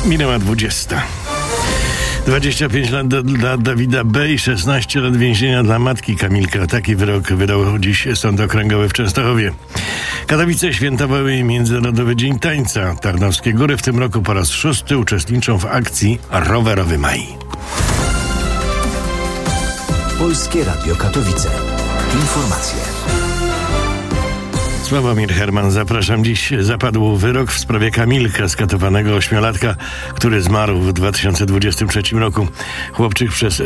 Minęła 20. 25 lat dla Dawida B. i 16 lat więzienia dla matki Kamilka. Taki wyrok wydał dziś Sąd Okręgowy w Częstochowie. Katowice świętowały Międzynarodowy Dzień Tańca. Tarnowskie Góry w tym roku po raz 6 uczestniczą w akcji Rowerowy Maj. Polskie Radio Katowice. Informacje. Sławomir Herman, zapraszam. Dziś zapadł wyrok w sprawie Kamilka, skatowanego ośmiolatka, który zmarł w 2023 roku. Chłopczyk przez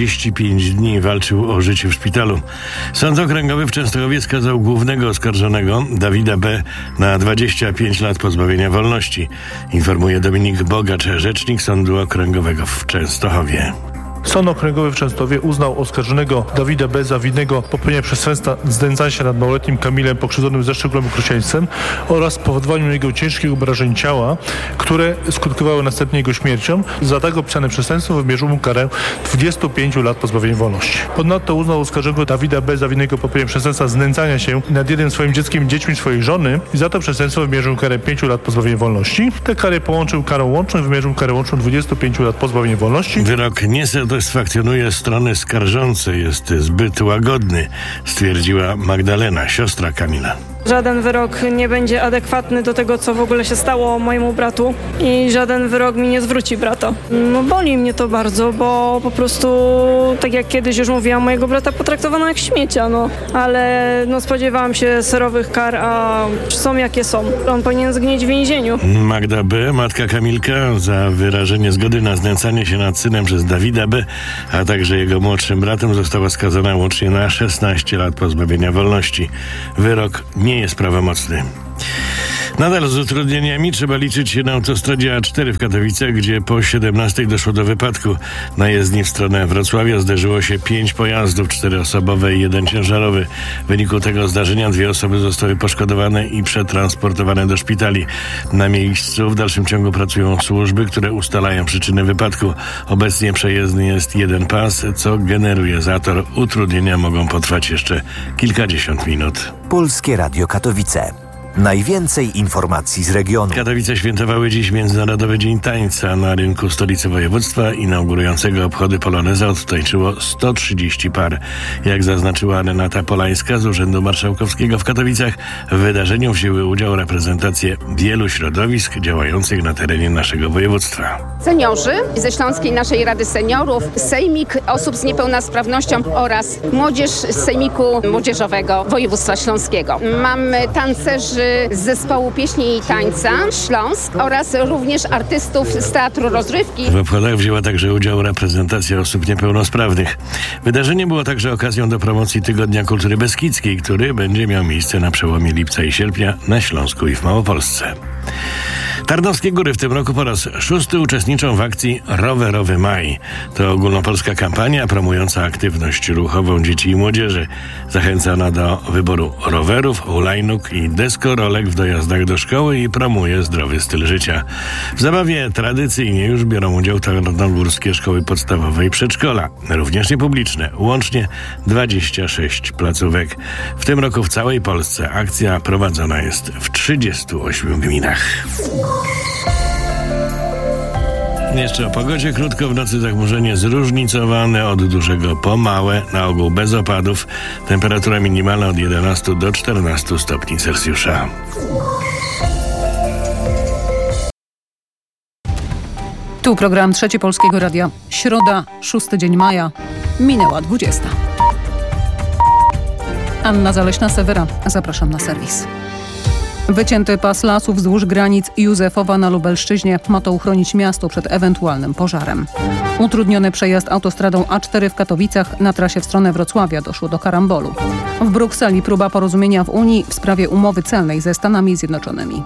35 dni walczył o życie w szpitalu. Sąd Okręgowy w Częstochowie skazał głównego oskarżonego, Dawida B., na 25 lat pozbawienia wolności. Informuje Dominik Bogacz, rzecznik Sądu Okręgowego w Częstochowie. Sąd Okręgowy w Częstochowie uznał oskarżonego Dawida B. za winnego popełnienia przestępstwa znęcania się nad małoletnim Kamilem pokrzywdzonym ze szczególnym okrucieństwem oraz spowodowaniu jego ciężkich obrażeń ciała, które skutkowały następnie jego śmiercią. Za tak opisane przestępstwo wymierzył mu karę 25 lat pozbawienia wolności. Ponadto uznał oskarżonego Dawida B. za winnego popełnienia przestępstwa znęcania się nad jednym swoim dzieckiem i dziećmi swojej żony i za to przestępstwo wymierzył karę 5 lat pozbawienia wolności. Te kary połączył karą łączną i wymierzył karę łączną 25 lat pozbawienia wolności. Wyrok nie satysfakcjonuje strony skarżącej, jest zbyt łagodny, stwierdziła Magdalena, siostra Kamila. Żaden wyrok nie będzie adekwatny do tego, co w ogóle się stało mojemu bratu i żaden wyrok mi nie zwróci brata. Boli mnie to bardzo, bo po prostu, tak jak kiedyś już mówiłam, mojego brata potraktowano jak śmiecia, ale spodziewałam się serowych kar, a są jakie są. On powinien zgnieć w więzieniu. Magda B., matka Kamilka, za wyrażenie zgody na znęcanie się nad synem przez Dawida B., a także jego młodszym bratem została skazana łącznie na 16 lat pozbawienia wolności. Wyrok nie jest prawomocny. Nadal z utrudnieniami trzeba liczyć się na autostradzie A4 w Katowicach, gdzie po 17 doszło do wypadku. Na jezdni w stronę Wrocławia zderzyło się 5 pojazdów, 4 osobowe i 1 ciężarowy. W wyniku tego zdarzenia 2 osoby zostały poszkodowane i przetransportowane do szpitali. Na miejscu w dalszym ciągu pracują służby, które ustalają przyczyny wypadku. Obecnie przejezdny jest 1 pas, co generuje zator. Utrudnienia mogą potrwać jeszcze kilkadziesiąt minut. Polskie Radio Katowice. Najwięcej informacji z regionu. Katowice świętowały dziś Międzynarodowy Dzień Tańca. Na rynku stolicy województwa inaugurującego obchody Poloneza odtańczyło 130 par. Jak zaznaczyła Renata Polańska z Urzędu Marszałkowskiego w Katowicach, w wydarzeniu wzięły udział reprezentacje wielu środowisk działających na terenie naszego województwa. Seniorzy ze Śląskiej Naszej Rady Seniorów, Sejmik Osób z Niepełnosprawnością oraz młodzież z Sejmiku Młodzieżowego Województwa Śląskiego. Mamy tancerzy z zespołu pieśni i tańca Śląsk oraz również artystów z Teatru Rozrywki. W obchodach wzięła także udział reprezentacja osób niepełnosprawnych. Wydarzenie było także okazją do promocji Tygodnia Kultury Beskidzkiej, który będzie miał miejsce na przełomie lipca i sierpnia na Śląsku i w Małopolsce. Tarnowskie Góry w tym roku po raz 6 uczestniczą w akcji Rowerowy Maj. To ogólnopolska kampania promująca aktywność ruchową dzieci i młodzieży. Zachęca ona do wyboru rowerów, hulajnóg i deskorolek w dojazdach do szkoły i promuje zdrowy styl życia. W zabawie tradycyjnie już biorą udział tarnogórskie szkoły podstawowe i przedszkola, również niepubliczne, łącznie 26 placówek. W tym roku w całej Polsce akcja prowadzona jest w 38 gminach. Jeszcze o pogodzie. Krótko w nocy zachmurzenie zróżnicowane od dużego po małe, na ogół bez opadów. Temperatura minimalna od 11 do 14 stopni Celsjusza. Tu program Trzeci Polskiego Radia. Środa, 6 dzień maja. Minęła 20. Anna Zaleśna-Sewera. Zapraszam na serwis. Wycięty pas lasu wzdłuż granic Józefowa na Lubelszczyźnie ma to uchronić miasto przed ewentualnym pożarem. Utrudniony przejazd autostradą A4 w Katowicach na trasie w stronę Wrocławia doszło do karambolu. W Brukseli próba porozumienia w Unii w sprawie umowy celnej ze Stanami Zjednoczonymi.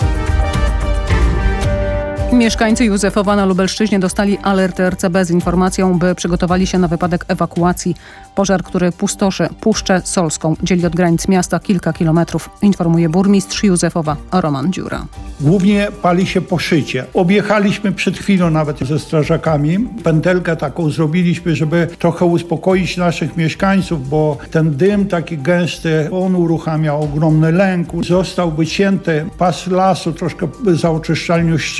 Mieszkańcy Józefowa na Lubelszczyźnie dostali alert RCB z informacją, by przygotowali się na wypadek ewakuacji. Pożar, który pustoszy Puszczę Solską, dzieli od granic miasta kilka kilometrów, informuje burmistrz Józefowa Roman Dziura. Głównie pali się poszycie. Objechaliśmy przed chwilą nawet ze strażakami. Pętelkę taką zrobiliśmy, żeby trochę uspokoić naszych mieszkańców, bo ten dym taki gęsty, on uruchamia ogromny lęk. Został wycięty pas lasu, troszkę za oczyszczalnią ścieków.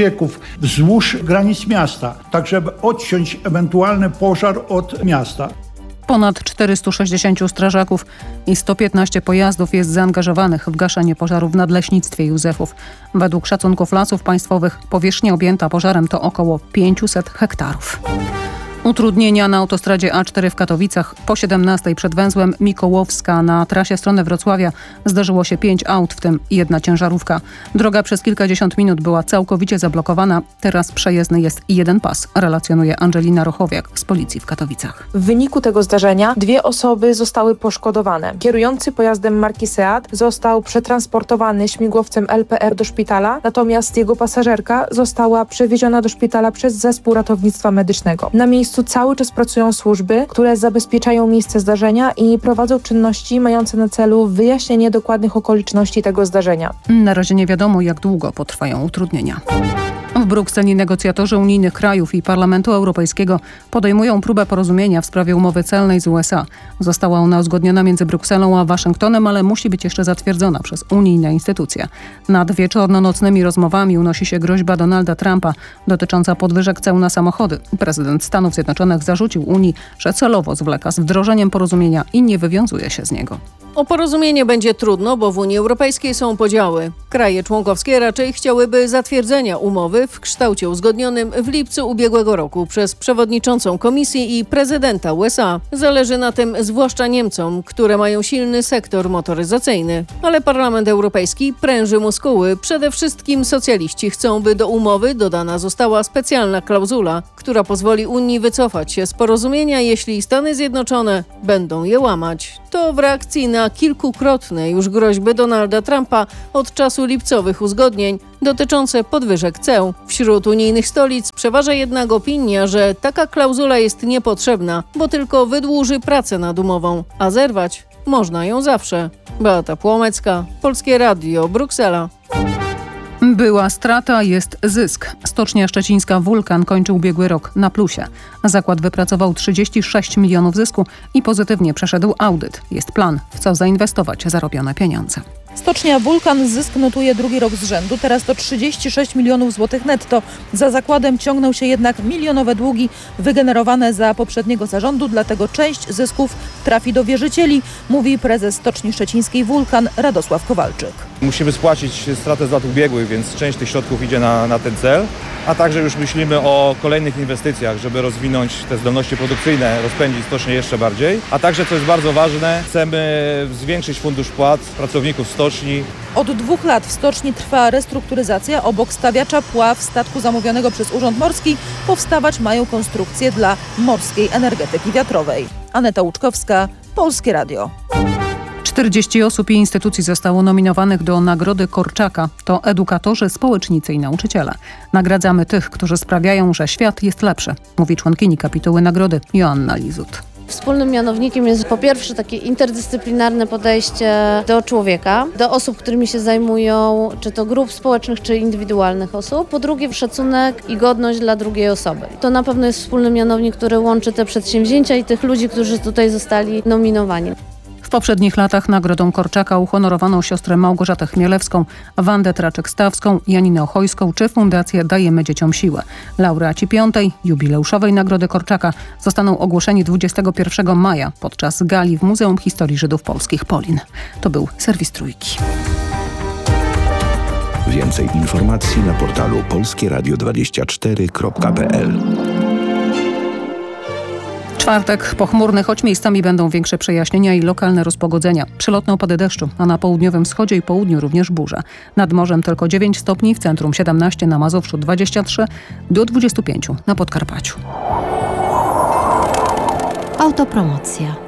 wzdłuż granic miasta, tak żeby odciąć ewentualny pożar od miasta. Ponad 460 strażaków i 115 pojazdów jest zaangażowanych w gaszenie pożaru w nadleśnictwie Józefów. Według szacunków Lasów Państwowych powierzchnia objęta pożarem to około 500 hektarów. Utrudnienia na autostradzie A4 w Katowicach. Po 17 przed węzłem Mikołowska na trasie w stronę Wrocławia zdarzyło się 5 aut, w tym 1 ciężarówka. Droga przez kilkadziesiąt minut była całkowicie zablokowana. Teraz przejezdny jest 1 pas, relacjonuje Angelina Rochowiak z policji w Katowicach. W wyniku tego zdarzenia 2 osoby zostały poszkodowane. Kierujący pojazdem marki Seat został przetransportowany śmigłowcem LPR do szpitala, natomiast jego pasażerka została przewieziona do szpitala przez zespół ratownictwa medycznego. Na miejscu cały czas pracują służby, które zabezpieczają miejsce zdarzenia i prowadzą czynności mające na celu wyjaśnienie dokładnych okoliczności tego zdarzenia. Na razie nie wiadomo, jak długo potrwają utrudnienia. W Brukseli negocjatorzy unijnych krajów i Parlamentu Europejskiego podejmują próbę porozumienia w sprawie umowy celnej z USA. Została ona uzgodniona między Brukselą a Waszyngtonem, ale musi być jeszcze zatwierdzona przez unijne instytucje. Nad wieczorno-nocnymi rozmowami unosi się groźba Donalda Trumpa dotycząca podwyżek ceł na samochody. Prezydent Stanów Zjednoczonych zarzucił Unii, że celowo zwleka z wdrożeniem porozumienia i nie wywiązuje się z niego. O porozumienie będzie trudno, bo w Unii Europejskiej są podziały. Kraje członkowskie raczej chciałyby zatwierdzenia umowy w kształcie uzgodnionym w lipcu ubiegłego roku przez przewodniczącą Komisji i prezydenta USA. Zależy na tym zwłaszcza Niemcom, które mają silny sektor motoryzacyjny. Ale Parlament Europejski pręży muskuły. Przede wszystkim socjaliści chcą, by do umowy dodana została specjalna klauzula, która pozwoli Unii wycofać się z porozumienia, jeśli Stany Zjednoczone będą je łamać. To w reakcji na kilkukrotne już groźby Donalda Trumpa od czasu lipcowych uzgodnień dotyczące podwyżek ceł. Wśród unijnych stolic przeważa jednak opinia, że taka klauzula jest niepotrzebna, bo tylko wydłuży pracę nad umową, a zerwać można ją zawsze. Beata Płomecka, Polskie Radio, Bruksela. Była strata, jest zysk. Stocznia szczecińska Wulkan kończy ubiegły rok na plusie. Zakład wypracował 36 milionów zysku i pozytywnie przeszedł audyt. Jest plan, w co zainwestować zarobione pieniądze. Stocznia Wulkan zysk notuje drugi rok z rzędu, teraz to 36 milionów złotych netto. Za zakładem ciągną się jednak milionowe długi wygenerowane za poprzedniego zarządu, dlatego część zysków trafi do wierzycieli, mówi prezes Stoczni Szczecińskiej Wulkan Radosław Kowalczyk. Musimy spłacić stratę z lat ubiegłych, więc część tych środków idzie na ten cel, a także już myślimy o kolejnych inwestycjach, żeby rozwinąć te zdolności produkcyjne, rozpędzić stocznię jeszcze bardziej, a także, co jest bardzo ważne, chcemy zwiększyć fundusz płac pracowników stoczni. Od 2 lat w stoczni trwa restrukturyzacja. Obok stawiacza pław statku zamówionego przez Urząd Morski powstawać mają konstrukcje dla morskiej energetyki wiatrowej. Aneta Łuczkowska, Polskie Radio. 40 osób i instytucji zostało nominowanych do Nagrody Korczaka. To edukatorzy, społecznicy i nauczyciele. Nagradzamy tych, którzy sprawiają, że świat jest lepszy, mówi członkini kapituły nagrody Joanna Lizut. Wspólnym mianownikiem jest po pierwsze takie interdyscyplinarne podejście do człowieka, do osób, którymi się zajmują, czy to grup społecznych, czy indywidualnych osób. Po drugie szacunek i godność dla drugiej osoby. To na pewno jest wspólny mianownik, który łączy te przedsięwzięcia i tych ludzi, którzy tutaj zostali nominowani. W poprzednich latach Nagrodą Korczaka uhonorowano siostrę Małgorzatę Chmielewską, Wandę Traczyk-Stawską, Janinę Ochojską czy Fundację Dajemy Dzieciom Siłę. Laureaci 5. jubileuszowej Nagrody Korczaka zostaną ogłoszeni 21 maja podczas gali w Muzeum Historii Żydów Polskich Polin. To był serwis Trójki. Więcej informacji na portalu polskieradio24.pl. Czwartek pochmurny, choć miejscami będą większe przejaśnienia i lokalne rozpogodzenia. Przelotne opady deszczu, a na południowym wschodzie i południu również burze. Nad morzem tylko 9 stopni, w centrum 17, na Mazowszu 23, do 25 na Podkarpaciu. Autopromocja.